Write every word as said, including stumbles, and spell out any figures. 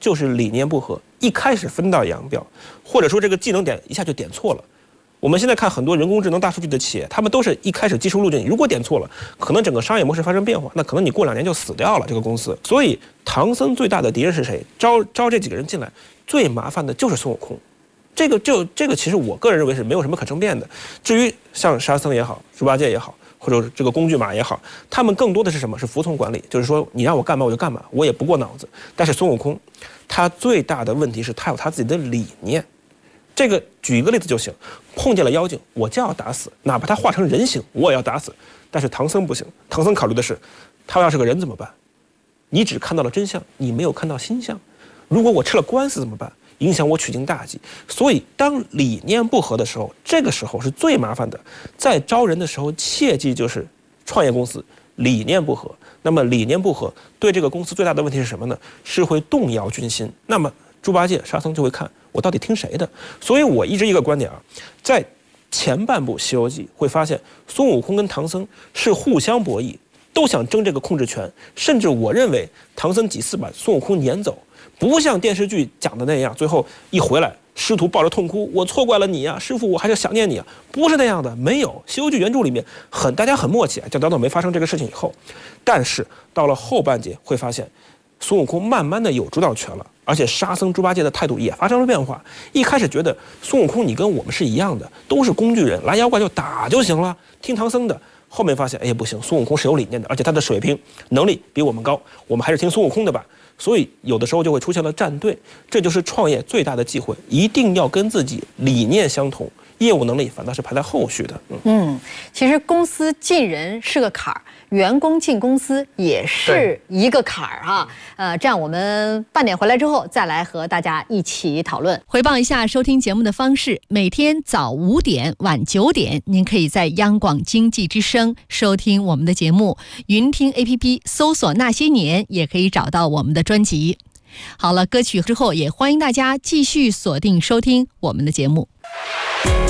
就是理念不合，一开始分道扬镳，或者说这个技能点一下就点错了。我们现在看很多人工智能大数据的企业，他们都是一开始技术路径，如果点错了，可能整个商业模式发生变化，那可能你过两年就死掉了这个公司。所以唐僧最大的敌人是谁？招招这几个人进来，最麻烦的就是孙悟空。这个就这个其实我个人认为是没有什么可争辩的。至于像沙僧也好，猪八戒也好，或者这个工具马也好，他们更多的是什么？是服从管理，就是说你让我干嘛我就干嘛，我也不过脑子。但是孙悟空，他最大的问题是他有他自己的理念。这个举一个例子就行，碰见了妖精，我就要打死，哪怕他化成人形，我也要打死。但是唐僧不行，唐僧考虑的是，他要是个人怎么办？你只看到了真相，你没有看到心相。如果我吃了官司怎么办？影响我取经大计。所以当理念不合的时候，这个时候是最麻烦的。在招人的时候，切记就是创业公司理念不合。那么理念不合对这个公司最大的问题是什么呢？是会动摇军心。那么猪八戒、沙僧就会看我到底听谁的。所以我一直一个观点啊，在前半部《西游记》会发现孙悟空跟唐僧是互相博弈，都想争这个控制权。甚至我认为唐僧几次把孙悟空撵走，不像电视剧讲的那样，最后一回来师徒抱着痛哭，我错怪了你呀、啊，师父我还是想念你啊，不是那样的。没有，《西游记》原著里面很大家很默契，就等等没发生这个事情以后。但是到了后半节会发现孙悟空慢慢的有主导权了，而且沙僧、猪八戒的态度也发生了变化。一开始觉得孙悟空你跟我们是一样的，都是工具人，来妖怪就打就行了，听唐僧的。后面发现，哎不行，孙悟空是有理念的，而且他的水平能力比我们高，我们还是听孙悟空的吧。所以有的时候就会出现了站队，这就是创业最大的忌讳，一定要跟自己理念相同，业务能力反倒是排在后续的。嗯， 嗯其实公司进人是个坎儿，员工进公司也是一个坎儿哈。呃，这样我们半点回来之后再来和大家一起讨论。回报一下收听节目的方式：每天早五点、晚九点，您可以在央广经济之声收听我们的节目，云听 A P P 搜索那些年也可以找到我们的专辑。好了，歌曲之后也欢迎大家继续锁定收听我们的节目。